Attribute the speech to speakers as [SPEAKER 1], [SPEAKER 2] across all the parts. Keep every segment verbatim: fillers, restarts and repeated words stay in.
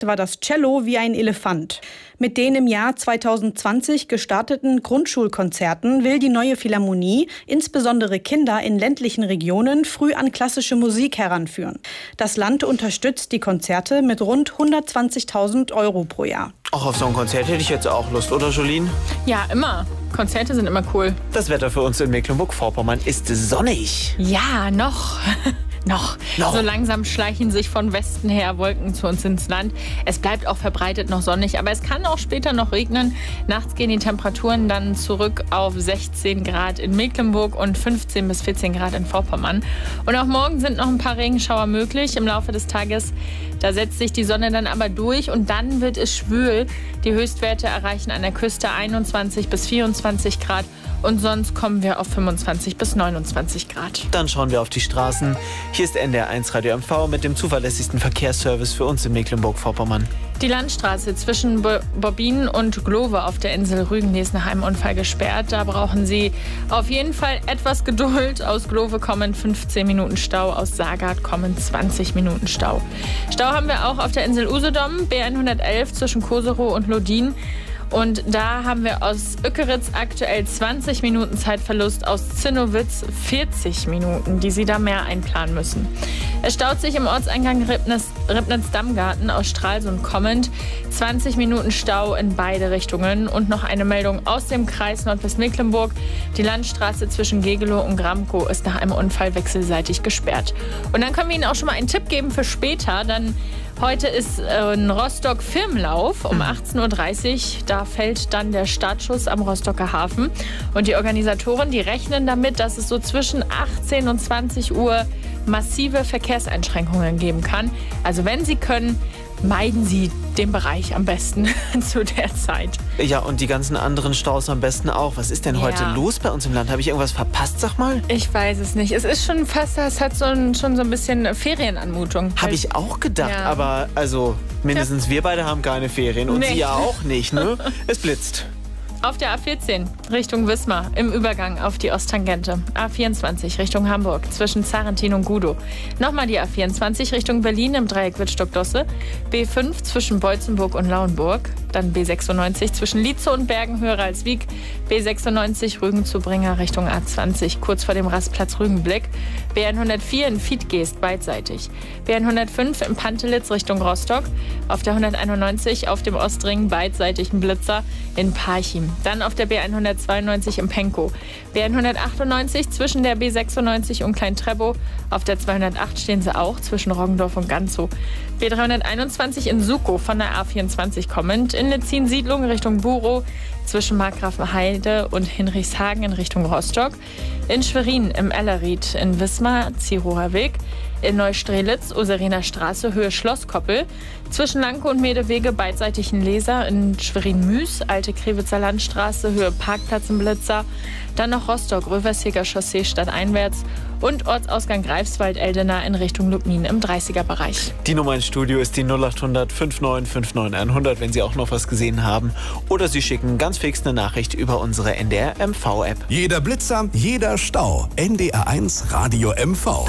[SPEAKER 1] war das Cello wie ein Elefant. Mit den im Jahr zweitausendzwanzig gestarteten Grundschulkonzerten will die neue Philharmonie insbesondere Kinder in ländlichen Regionen früh an klassische Musik heranführen. Das Land unterstützt die Konzerte mit rund hundertzwanzigtausend Euro pro Jahr.
[SPEAKER 2] Auch auf so ein Konzert hätte ich jetzt auch Lust, oder Jolene?
[SPEAKER 3] Ja, immer. Konzerte sind immer cool.
[SPEAKER 2] Das Wetter für uns in Mecklenburg-Vorpommern ist sonnig.
[SPEAKER 3] Ja, noch. Noch.
[SPEAKER 2] noch.
[SPEAKER 3] So langsam schleichen sich von Westen her Wolken zu uns ins Land. Es bleibt auch verbreitet noch sonnig, aber es kann auch später noch regnen. Nachts gehen die Temperaturen dann zurück auf sechzehn Grad in Mecklenburg und fünfzehn bis vierzehn Grad in Vorpommern. Und auch morgen sind noch ein paar Regenschauer möglich im Laufe des Tages. Da setzt sich die Sonne dann aber durch und dann wird es schwül. Die Höchstwerte erreichen an der Küste einundzwanzig bis vierundzwanzig Grad. Und sonst kommen wir auf fünfundzwanzig bis neunundzwanzig Grad.
[SPEAKER 2] Dann schauen wir auf die Straßen. Hier ist N D R eins Radio M V mit dem zuverlässigsten Verkehrsservice für uns in Mecklenburg-Vorpommern.
[SPEAKER 3] Die Landstraße zwischen Bo- Bobbin und Glove auf der Insel Rügen ist nach einem Unfall gesperrt. Da brauchen Sie auf jeden Fall etwas Geduld. Aus Glove kommen fünfzehn Minuten Stau, aus Sagard kommen zwanzig Minuten Stau. Stau haben wir auch auf der Insel Usedom, B hundertelf zwischen Koserow und Lodin. Und da haben wir aus Ückeritz aktuell zwanzig Minuten Zeitverlust, aus Zinnowitz vierzig Minuten, die Sie da mehr einplanen müssen. Es staut sich im Ortseingang Ribnitz, Ribnitz-Dammgarten aus Stralsund kommend. zwanzig Minuten Stau in beide Richtungen. Und noch eine Meldung aus dem Kreis Nordwestmecklenburg. Die Landstraße zwischen Gegelow und Gramkow ist nach einem Unfall wechselseitig gesperrt. Und dann können wir Ihnen auch schon mal einen Tipp geben für später. Dann heute ist äh, ein Rostock Firmenlauf um achtzehn Uhr dreißig. Da fällt dann der Startschuss am Rostocker Hafen. Und die Organisatoren, die rechnen damit, dass es so zwischen achtzehn und zwanzig Uhr massive Verkehrseinschränkungen geben kann. Also wenn Sie können, meiden Sie den Bereich am besten zu der Zeit.
[SPEAKER 2] Ja, und die ganzen anderen Staus am besten auch. Was ist denn
[SPEAKER 3] Ja.
[SPEAKER 2] heute los bei uns im Land? Habe ich irgendwas verpasst, sag mal?
[SPEAKER 3] Ich weiß es nicht. Es ist schon fast, es hat so ein, schon so ein bisschen Ferienanmutung.
[SPEAKER 2] Habe ich auch gedacht,
[SPEAKER 3] Ja.
[SPEAKER 2] aber also mindestens wir beide haben keine Ferien und
[SPEAKER 3] Nee.
[SPEAKER 2] Sie ja auch nicht, ne? Es blitzt.
[SPEAKER 3] Auf der A vierzehn Richtung Wismar im Übergang auf die Osttangente. A vierundzwanzig Richtung Hamburg zwischen Zarentin und Gudow. Nochmal die A vierundzwanzig Richtung Berlin im Dreieck Wittstock-Dosse. B fünf zwischen Beutzenburg und Lauenburg. Dann B sechsundneunzig zwischen Lietzow und Bergen höher als Wieg. B sechsundneunzig Rügen zu Bringer Richtung A zwanzig kurz vor dem Rastplatz Rügenblick. B hundertvier in Fiedgeest beidseitig. B hundertfünf im Pantelitz Richtung Rostock. Auf der hunderteinundneunzig auf dem Ostring beidseitig ein Blitzer in Parchim. Dann auf der B hundertzweiundneunzig im Penkow. B hundertachtundneunzig zwischen der B sechsundneunzig und Klein-Treppow. Auf der zweihundertacht stehen sie auch zwischen Roggendorf und Ganzow. B dreihunderteinundzwanzig in Sukow von der A vierundzwanzig kommend. In Letzin-Siedlung Richtung Burow zwischen Markgrafenheide und Hinrichshagen in Richtung Rostock. In Schwerin im Ellerried, in Wismar Zierower Weg. In Neustrelitz, Useriner Straße, Höhe Schlosskoppel. Zwischen Lanke und Medewege beidseitig in Leser. In Schwerin-Müs, Alte Krewitzer Landstraße, Höhe Parkplatz im Blitzer. Dann noch Rostock, Röversheger Chaussee stadteinwärts. Und Ortsausgang Greifswald-Eldener in Richtung Lubmin im dreißiger-Bereich.
[SPEAKER 2] Die Nummer ins Studio ist die null acht hundert neunundfünfzig neunundfünfzig hundert, wenn Sie auch noch was gesehen haben. Oder Sie schicken ganz fix eine Nachricht über unsere N D R M V-App.
[SPEAKER 4] Jeder Blitzer, jeder Stau. N D R eins Radio M V.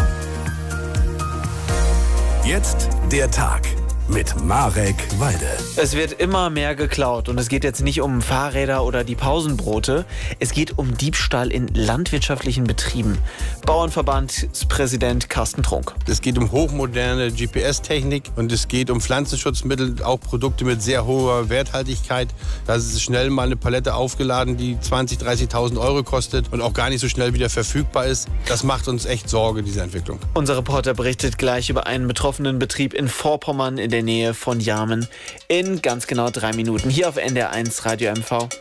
[SPEAKER 4] Jetzt der Tag mit Marek Walde.
[SPEAKER 2] Es wird immer mehr geklaut und es geht jetzt nicht um Fahrräder oder die Pausenbrote. Es geht um Diebstahl in landwirtschaftlichen Betrieben. Bauernverbandspräsident Carsten Trunk.
[SPEAKER 5] Es geht um hochmoderne G P S-Technik und es geht um Pflanzenschutzmittel, auch Produkte mit sehr hoher Werthaltigkeit. Da ist schnell mal eine Palette aufgeladen, die zwanzigtausend, dreißigtausend Euro kostet und auch gar nicht so schnell wieder verfügbar ist. Das macht uns echt Sorge, diese Entwicklung.
[SPEAKER 2] Unser Reporter berichtet gleich über einen betroffenen Betrieb in Vorpommern in der Nähe von Jarmen in ganz genau drei Minuten hier auf N D R eins Radio M V.